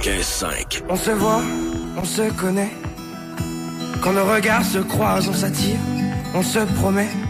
95.5. On se voit, on se connaît. Quand nos regards se croisent, on s'attire, on se promet.